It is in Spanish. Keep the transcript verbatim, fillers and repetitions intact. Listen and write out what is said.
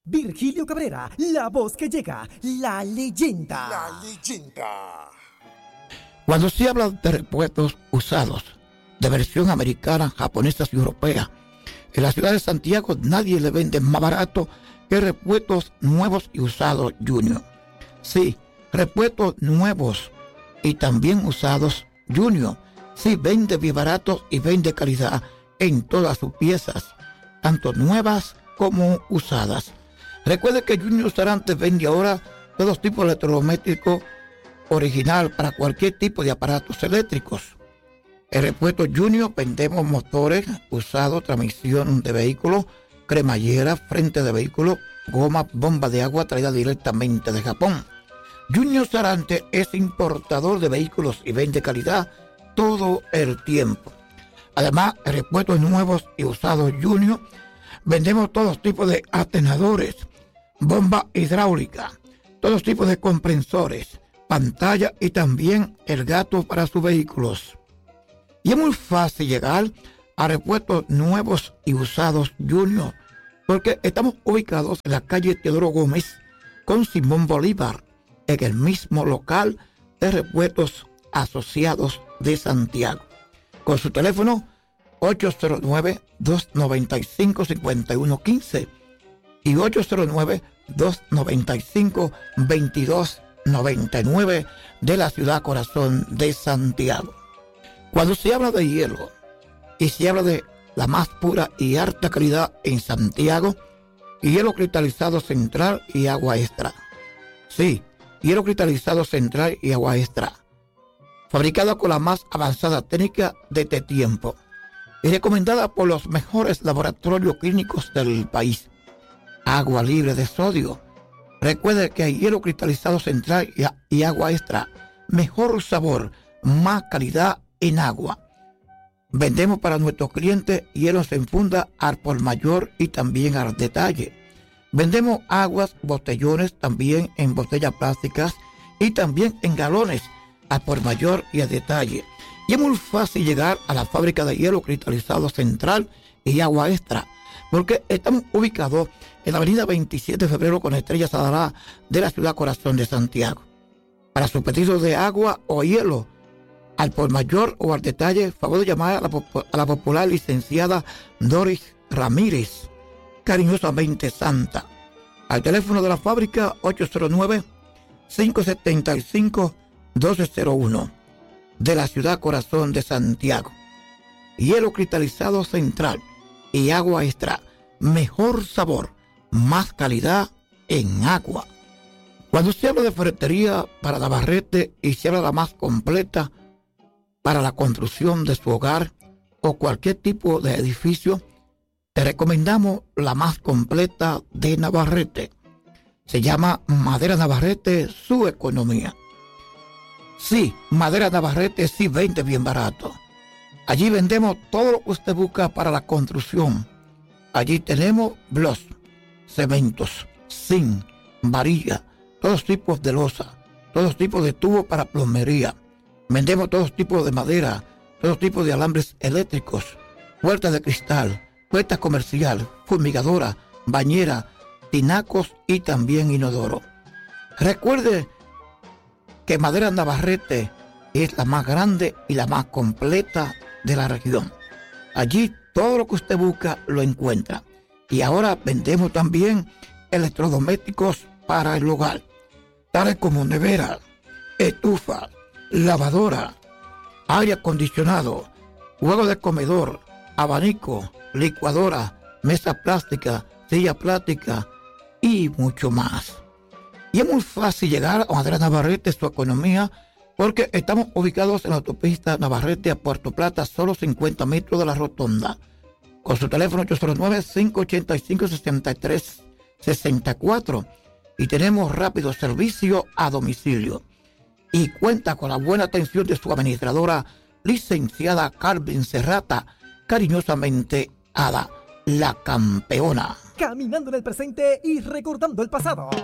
Virgilio Cabrera, la voz que llega, la leyenda. La leyenda. Cuando se habla de repuestos usados, de versión americana, japonesa y europea, en la ciudad de Santiago nadie le vende más barato que repuestos nuevos y usados Junior. Sí, repuestos nuevos y también usados Junior. Sí, vende bien barato y vende calidad en todas sus piezas, tanto nuevas como usadas. Recuerde que Junior Sarantes vende ahora todos tipos de electrodomésticos original para cualquier tipo de aparatos eléctricos. En repuesto Junior vendemos motores usados, transmisión de vehículos, cremallera, frente de vehículo, goma, bomba de agua traída directamente de Japón. Junior Sarantes es importador de vehículos y vende calidad todo el tiempo. Además, en repuestos nuevos y usados Junior vendemos todos tipos de atenadores, bomba hidráulica, todos tipos de comprensores, pantalla y también el gato para sus vehículos. Y es muy fácil llegar a repuestos nuevos y usados Junior, porque estamos ubicados en la calle Teodoro Gómez con Simón Bolívar, en el mismo local de repuestos asociados de Santiago. Con su teléfono ocho cero nueve, dos nueve cinco, cinco uno uno cinco y ocho cero nueve, dos nueve cinco, dos dos nueve nueve de la ciudad corazón de Santiago. Cuando se habla de hielo y se habla de la más pura y alta calidad en Santiago, hielo cristalizado central y agua extra. Sí, hielo cristalizado central y agua extra. Fabricada con la más avanzada técnica de este tiempo y recomendada por los mejores laboratorios clínicos del país. Agua libre de sodio. Recuerde que hay hielo cristalizado central y agua extra. Mejor sabor, más calidad en agua. Vendemos para nuestros clientes hielos en funda al por mayor y también al detalle. Vendemos aguas, botellones también en botellas plásticas y también en galones al por mayor y al detalle. Y es muy fácil llegar a la fábrica de hielo cristalizado central y agua extra, porque estamos ubicados en la avenida veintisiete de febrero con Estrella Sadalá de la ciudad corazón de Santiago. Para su pedido de agua o hielo, al por mayor o al detalle, favor de llamar a la, a la popular licenciada Doris Ramírez, cariñosamente Santa, al teléfono de la fábrica ocho cero nueve, cinco siete cinco, uno dos cero uno de la ciudad corazón de Santiago. Hielo cristalizado central y agua extra, mejor sabor, más calidad en agua. Cuando se habla de ferretería para Navarrete y se habla de la más completa para la construcción de su hogar o cualquier tipo de edificio, te recomendamos la más completa de Navarrete. Se llama Madera Navarrete, su economía. Sí, Madera Navarrete sí vende bien barato. Allí vendemos todo lo que usted busca para la construcción. Allí tenemos blocs, cementos, zinc, varilla, todos tipos de losa, todos tipos de tubos para plomería. Vendemos todos tipos de madera, todos tipos de alambres eléctricos, puertas de cristal, puertas comercial, fumigadora, bañera, tinacos y también inodoro. Recuerde que Madera Navarrete es la más grande y la más completa de la región. Allí todo lo que usted busca lo encuentra. Y ahora vendemos también electrodomésticos para el hogar, tales como nevera, estufa, lavadora, aire acondicionado, juego de comedor, abanico, licuadora, mesa plástica, silla plástica y mucho más. Y es muy fácil llegar a Madera Navarrete, su economía, porque estamos ubicados en la autopista Navarrete a Puerto Plata, solo cincuenta metros de la rotonda. Con su teléfono ocho cero nueve, cinco ocho cinco, seis tres seis cuatro y tenemos rápido servicio a domicilio. Y cuenta con la buena atención de su administradora, licenciada Carmen Serrata, cariñosamente Ada, la campeona. Caminando en el presente y recordando el pasado.